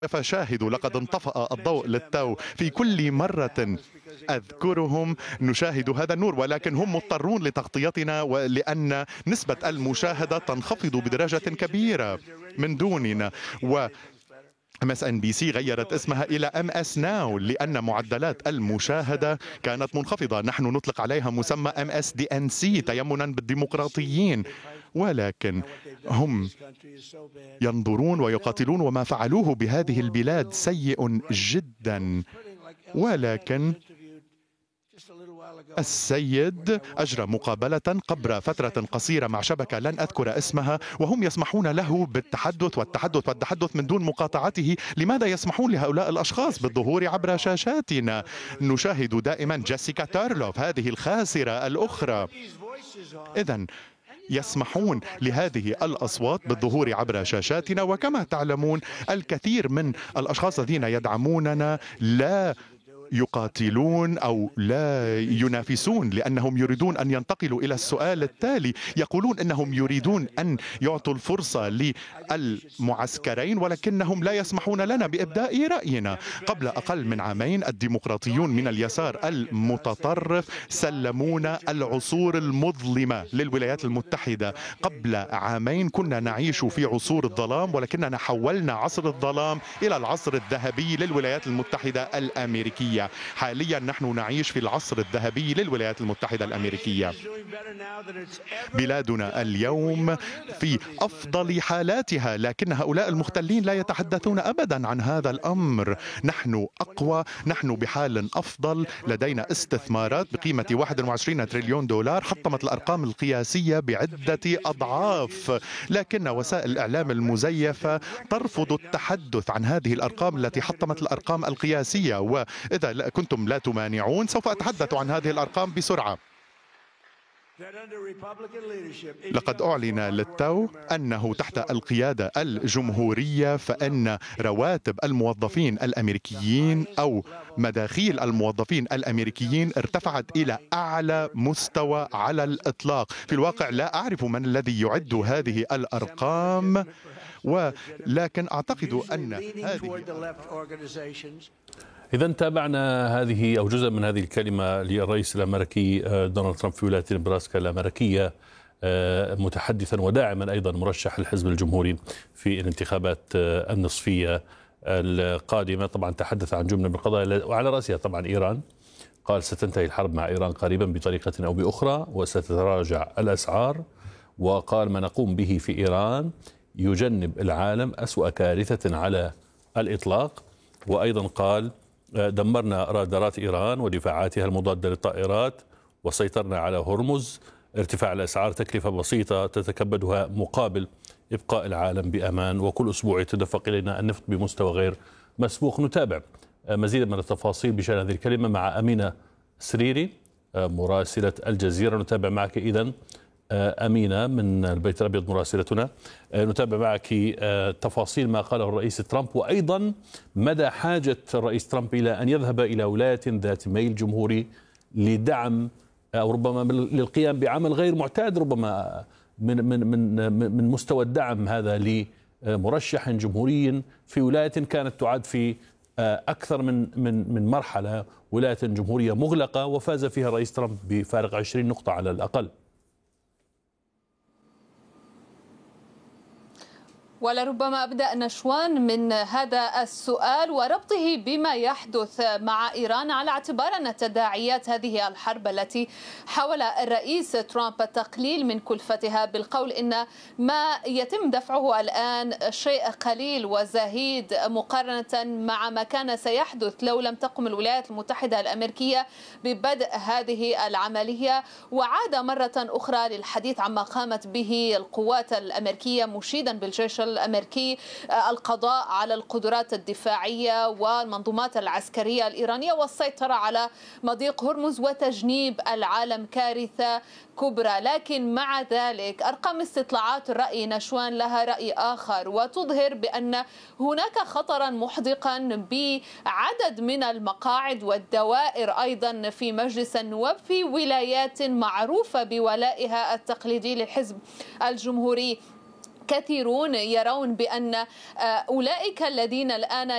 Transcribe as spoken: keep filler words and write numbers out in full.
فشاهدوا لقد انطفأ الضوء للتو في كل مرة أذكرهم نشاهد هذا النور، ولكن هم مضطرون لتغطيتنا لأن نسبة المشاهدة تنخفض بدرجة كبيرة من دوننا. و ام اس ان بي سي غيرت اسمها الى ام اس ناو لان معدلات المشاهده كانت منخفضه. نحن نطلق عليها مسمى ام اس دي ان سي تيمنا بالديمقراطيين، ولكن هم ينظرون ويقاتلون، وما فعلوه بهذه البلاد سيء جدا. ولكن السيد أجرى مقابلة قبل فترة قصيرة مع شبكة لن أذكر اسمها، وهم يسمحون له بالتحدث والتحدث والتحدث من دون مقاطعته. لماذا يسمحون لهؤلاء الأشخاص بالظهور عبر شاشاتنا؟ نشاهد دائما جيسيكا تارلوف هذه الخاسرة الأخرى. إذن يسمحون لهذه الأصوات بالظهور عبر شاشاتنا، وكما تعلمون الكثير من الأشخاص الذين يدعموننا لا يقاتلون أو لا ينافسون لأنهم يريدون أن ينتقلوا إلى السؤال التالي. يقولون أنهم يريدون أن يعطوا الفرصة للمعسكرين، ولكنهم لا يسمحون لنا بإبداء رأينا. قبل أقل من عامين الديمقراطيون من اليسار المتطرف سلمونا العصور المظلمة للولايات المتحدة. قبل عامين كنا نعيش في عصور الظلام، ولكننا حولنا عصر الظلام إلى العصر الذهبي للولايات المتحدة الأمريكية. حاليا نحن نعيش في العصر الذهبي للولايات المتحدة الأمريكية. بلادنا اليوم في أفضل حالاتها، لكن هؤلاء المختلين لا يتحدثون أبدا عن هذا الأمر. نحن أقوى، نحن بحال أفضل، لدينا استثمارات بقيمة واحد وعشرين تريليون دولار حطمت الأرقام القياسية بعدة أضعاف، لكن وسائل الإعلام المزيفة ترفض التحدث عن هذه الأرقام التي حطمت الأرقام القياسية. وإذا كنتم لا تمانعون سوف أتحدث عن هذه الأرقام بسرعة. لقد أعلن للتو أنه تحت القيادة الجمهورية فإن رواتب الموظفين الأمريكيين أو مداخيل الموظفين الأمريكيين ارتفعت إلى أعلى مستوى على الإطلاق. في الواقع لا أعرف من الذي يعد هذه الأرقام، ولكن أعتقد أن هذه إذا تابعنا هذه أو جزء من هذه الكلمة للرئيس الأمريكي دونالد ترامب في ولاية نبراسكا الأمريكية، متحدثا وداعما أيضا مرشح الحزب الجمهوري في الانتخابات النصفية القادمة. طبعا تحدث عن جملة من القضايا وعلى رأسها طبعا إيران. قال ستنتهي الحرب مع إيران قريبا بطريقة أو بأخرى وستتراجع الأسعار، وقال ما نقوم به في إيران يجنب العالم أسوأ كارثة على الإطلاق. وأيضا قال دمرنا رادارات إيران ودفاعاتها المضادة للطائرات وسيطرنا على هرمز. ارتفاع الأسعار تكلفة بسيطة تتكبدها مقابل إبقاء العالم بأمان، وكل أسبوع يتدفق إلينا النفط بمستوى غير مسبوق. نتابع مزيدا من التفاصيل بشأن هذه الكلمة مع أمينة سريري مراسلة الجزيرة. نتابع معك إذن أمينة من البيت الأبيض مراسلتنا، نتابع معك تفاصيل ما قاله الرئيس ترامب، وأيضا مدى حاجة الرئيس ترامب إلى أن يذهب إلى ولاية ذات ميل جمهوري لدعم أو ربما للقيام بعمل غير معتاد ربما من من من من مستوى الدعم هذا لمرشح جمهوري في ولاية كانت تعد في أكثر من من من مرحلة ولاية جمهورية مغلقة، وفاز فيها الرئيس ترامب بفارق عشرين نقطة على الأقل. ولربما أبدأ نشوان من هذا السؤال وربطه بما يحدث مع إيران، على اعتبار أن تداعيات هذه الحرب التي حاول الرئيس ترامب التقليل من كلفتها بالقول إن ما يتم دفعه الآن شيء قليل وزهيد مقارنة مع ما كان سيحدث لو لم تقم الولايات المتحدة الأمريكية ببدء هذه العملية. وعاد مرة أخرى للحديث عما قامت به القوات الأمريكية، مشيدا بالجيش الأمريكي القضاء على القدرات الدفاعية والمنظومات العسكرية الإيرانية والسيطرة على مضيق هرمز وتجنيب العالم كارثة كبرى. لكن مع ذلك أرقام استطلاعات الرأي نشوان لها رأي آخر، وتظهر بأن هناك خطرا محدقا بعدد من المقاعد والدوائر أيضا في مجلس النواب في ولايات معروفة بولائها التقليدي للحزب الجمهوري. كثيرون يرون بأن أولئك الذين الآن